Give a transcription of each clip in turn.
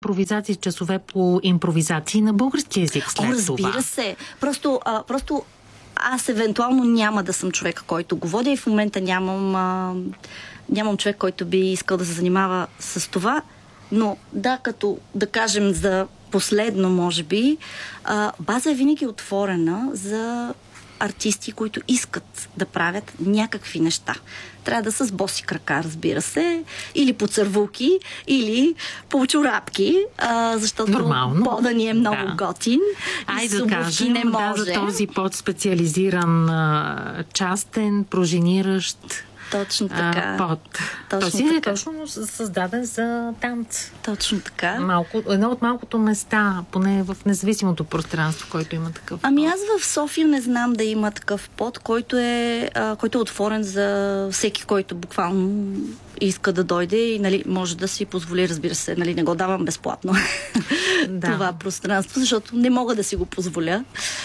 импровизации, часове по импровизации на български език след разбира това? се. Просто аз евентуално няма да съм човека, който го водя и в момента нямам човек, който би искал да се занимава с това. Но да, като да кажем за последно, може би, база е винаги отворена за артисти, които искат да правят някакви неща. Трябва да са с боси крака, разбира се, или по цървулки, или по чорапки, защото пода ни е много готин. Айде да кажем, не може. за този подспециализиран, частен, пружиниращ точно така. под. Този е точно създаден за танц. Точно така. Едно от малкото места, поне в независимото пространство, който има такъв. Ами аз в София не знам да има такъв под, който е отворен за всеки, който буквално иска да дойде и, нали, може да си позволи, разбира се, нали, не го давам безплатно това пространство, защото не мога да си го позволя.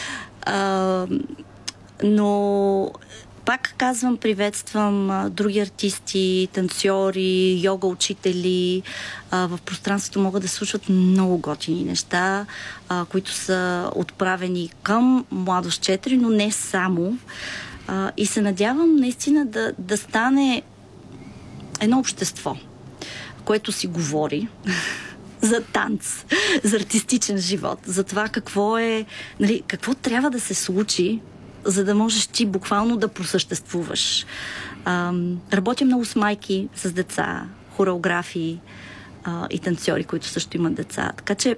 Но пак казвам, приветствам други артисти, танцори, йога учители. В пространството могат да се случват много готини неща, които са отправени към Младост 4, но не само. И се надявам наистина да стане едно общество, което си говори за танц, за артистичен живот, за това какво трябва да се случи, за да можеш ти буквално да просъществуваш. Работя много с майки, с деца, хореографи и танцори, които също имат деца. Така че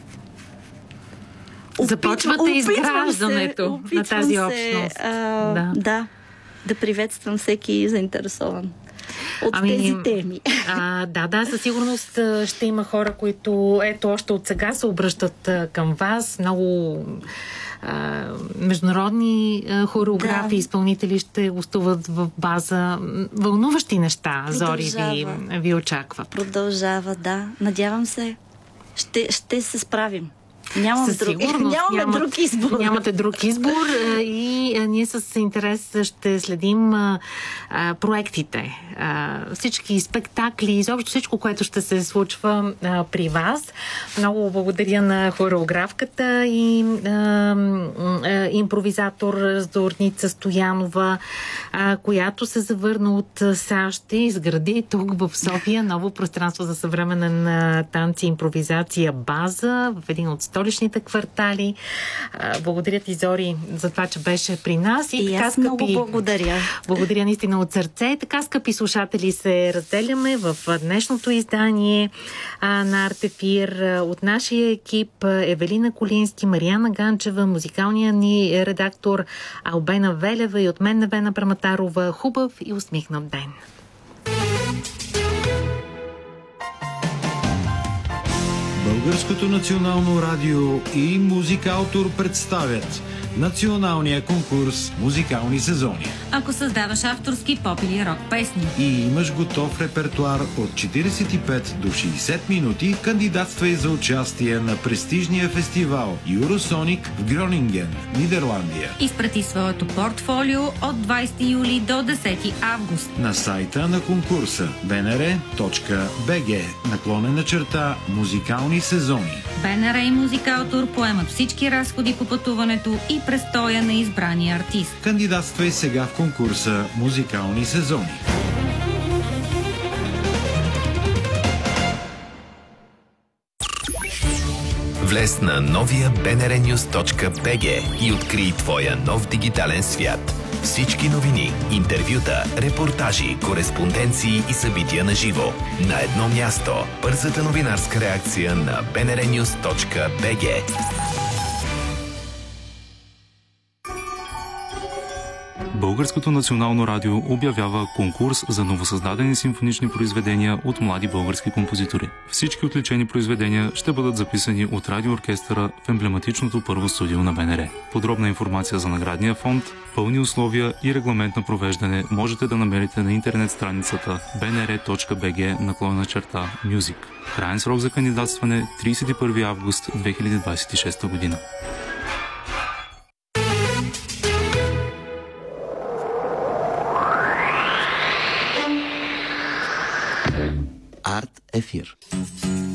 започвате изграждането на тази общност. Да приветствам всеки заинтересован от тези теми. Със сигурност ще има хора, които още от сега се обръщат към вас. Много международни хореографи, изпълнители ще гостуват в база. Вълнуващи неща, Зори, ви очаква. Продължава, да. Надявам се. Ще се справим. Нямаме друг избор. Нямате друг избор и ние с интерес ще следим проектите. Всички спектакли, изобщо всичко, което ще се случва при вас. Много благодаря на хореографката и импровизатор Зорница Стоянова, която се завърна от САЩ и изгради тук в София ново пространство за съвременен танц и импровизация база в един от столичните квартали. Благодаря ти, Зори, за това, че беше при нас. И така, аз много благодаря. Благодаря наистина от сърце. Така, скъпи слушатели, се разделяме в днешното издание на Артефир. От нашия екип Евелина Колински, Мариана Ганчева, музикалният ни редактор Албена Велева и от мен Невена Праматарова. Хубав и усмихнат ден! Българското национално радио и Музикаутор представят националния конкурс Музикални сезони. Ако създаваш авторски поп или рок песни и имаш готов репертуар от 45 до 60 минути, кандидатствай за участие на престижния фестивал Юросоник в Гронинген, Нидерландия. Изпрати своето портфолио от 20 юли до 10 август на сайта на конкурса bnr.bg/музикални сезони. БНР и Музикаутор поемат всички разходи по пътуването и престоя на избрания артист. Кандидатствай сега в конкурса Музикални сезони. Влез на новия bnrnews.bg и открий твоя нов дигитален свят. Всички новини, интервюта, репортажи, кореспонденции и събития на живо. На едно място. Бързата новинарска реакция на bnrnews.bg. Българското национално радио обявява конкурс за новосъздадени симфонични произведения от млади български композитори. Всички отличени произведения ще бъдат записани от радиооркестъра в емблематичното първо студио на БНР. Подробна информация за наградния фонд, пълни условия и регламент на провеждане можете да намерите на интернет страницата bnr.bg/music. Краен срок за кандидатстване 31 август 2026 година. Арт Ефир.